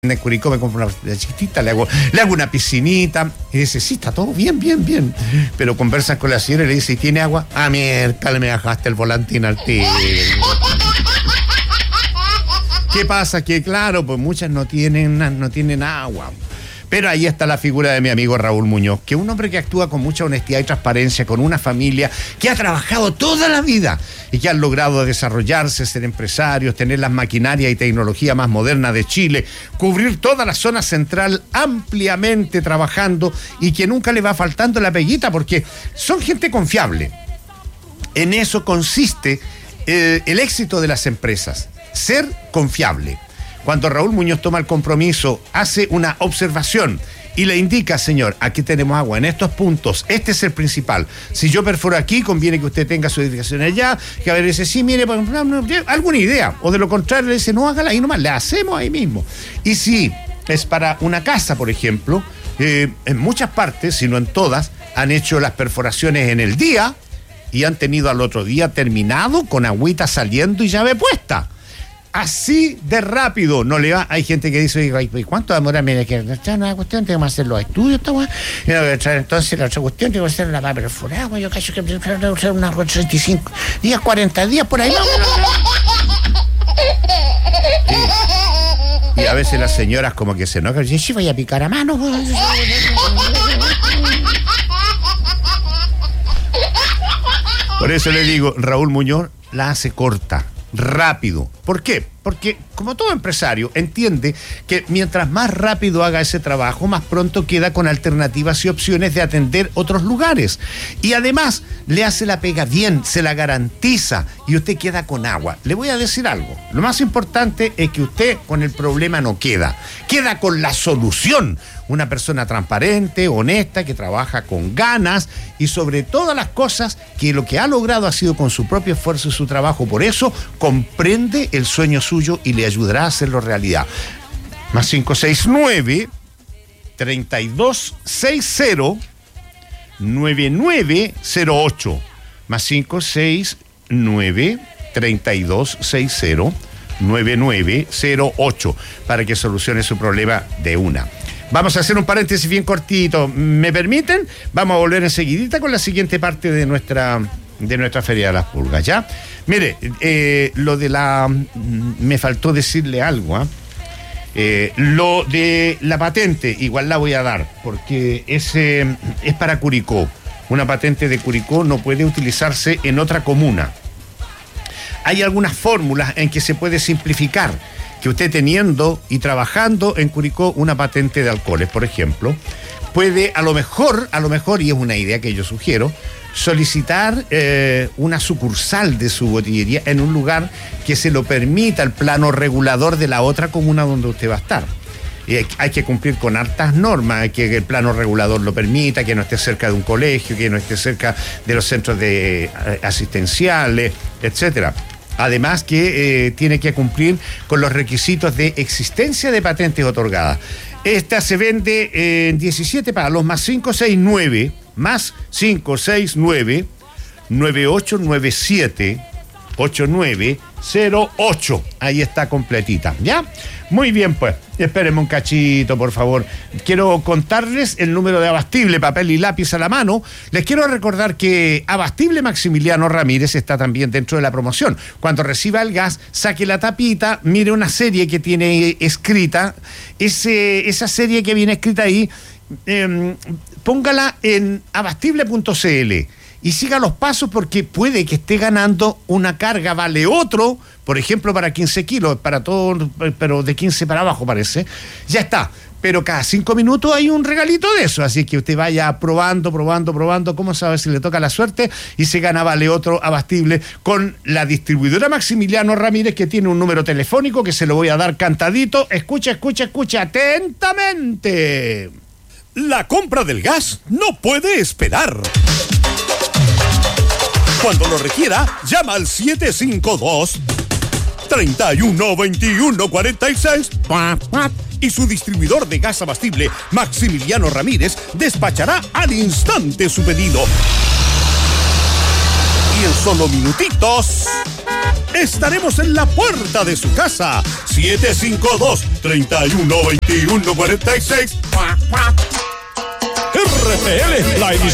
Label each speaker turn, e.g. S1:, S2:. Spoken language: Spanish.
S1: en Curicó, me compro una chiquitita, le hago una piscinita, y dice, sí, está todo bien. Pero conversan con la señora y le dice, ¿y tiene agua? Ah, mierda, me bajaste el volantín al tío. ¿Qué pasa? Que claro, pues muchas no tienen agua. Pero ahí está la figura de mi amigo Raúl Muñoz, que es un hombre que actúa con mucha honestidad y transparencia, con una familia que ha trabajado toda la vida y que han logrado desarrollarse, ser empresarios, tener las maquinarias y tecnología más modernas de Chile, cubrir toda la zona central ampliamente trabajando y que nunca le va faltando la peguita porque son gente confiable. En eso consiste el éxito de las empresas, ser confiable. Cuando Raúl Muñoz toma el compromiso, hace una observación y le indica, señor, aquí tenemos agua en estos puntos, este es el principal. Si yo perforo aquí, conviene que usted tenga su edificación allá, que a ver, dice, sí, mire, alguna idea, o de lo contrario le dice, no, hágala ahí nomás, le hacemos ahí mismo. Y si es para una casa, por ejemplo, en muchas partes, si no en todas, han hecho las perforaciones en el día y han tenido al otro día terminado con agüita saliendo y llave puesta. Así de rápido, no le va. Hay gente que dice, ¿cuánto demora? Mira, que una cuestión, tengo que hacer los estudios, esta weá. Entonces, la otra cuestión, tengo que hacer la perforada, yo cacho que tengo que hacer unas 35 días, 40 días, por ahí. Sí. Y a veces las señoras como que se enojan, dicen, sí, voy a picar a mano. Por eso le digo, Raúl Muñoz la hace corta, rápido. ¿Por qué? Porque, como todo empresario, entiende que mientras más rápido haga ese trabajo, más pronto queda con alternativas y opciones de atender otros lugares. Y además, le hace la pega bien, se la garantiza y usted queda con agua. Le voy a decir algo. Lo más importante es que usted con el problema no queda con la solución. Una persona transparente, honesta, que trabaja con ganas y sobre todas las cosas que lo que ha logrado ha sido con su propio esfuerzo y su trabajo. Por eso comprende el sueño suyo y le ayudará a hacerlo realidad. Más 569-3260-9908. Más 569-3260-9908 para que solucione su problema de una. Vamos a hacer un paréntesis bien cortito. ¿Me permiten? Vamos a volver enseguidita con la siguiente parte de nuestra Feria de las Pulgas, ¿ya? Mire, lo de me faltó decirle algo, lo de la patente, igual la voy a dar, porque es para Curicó. Una patente de Curicó no puede utilizarse en otra comuna. Hay algunas fórmulas en que se puede simplificar, que usted teniendo y trabajando en Curicó una patente de alcoholes, por ejemplo, puede a lo mejor, y es una idea que yo sugiero, solicitar una sucursal de su botillería en un lugar que se lo permita el plano regulador de la otra comuna donde usted va a estar. Hay que cumplir con hartas normas, que el plano regulador lo permita, que no esté cerca de un colegio, que no esté cerca de los centros asistenciales, etcétera. Además que tiene que cumplir con los requisitos de existencia de patentes otorgadas. Esta se vende en 17 palos, más 569-9897-8908. Ahí está completita, ¿ya? Muy bien, pues, espérenme un cachito, por favor. Quiero contarles el número de Abastible, papel y lápiz a la mano. Les quiero recordar que Abastible Maximiliano Ramírez está también dentro de la promoción. Cuando reciba el gas, saque la tapita, mire una serie que tiene escrita. Esa serie que viene escrita ahí, póngala en abastible.cl. Y siga los pasos porque puede que esté ganando una carga, vale otro, por ejemplo, para 15 kilos, para todo, pero de 15 para abajo parece. Ya está. Pero cada 5 minutos hay un regalito de eso, así que usted vaya probando, cómo sabe si le toca la suerte y se gana vale otro Abastible con la distribuidora Maximiliano Ramírez, que tiene un número telefónico que se lo voy a dar cantadito. Escucha atentamente.
S2: La compra del gas no puede esperar. Cuando lo requiera, llama al 752-312146 y su distribuidor de gas Abastible, Maximiliano Ramírez, despachará al instante su pedido. Y en solo minutitos estaremos en la puerta de su casa, 752-312146. RTL, la